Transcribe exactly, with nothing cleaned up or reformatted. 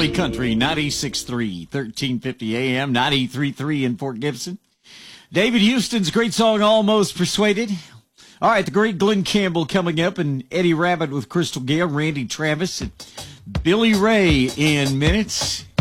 Early Country, ninety-six point three, thirteen fifty A M, ninety-three point three in Fort Gibson. David Houston's great song, Almost Persuaded. All right, the great Glenn Campbell coming up, and Eddie Rabbitt with Crystal Gale, Randy Travis, and Billy Ray in minutes.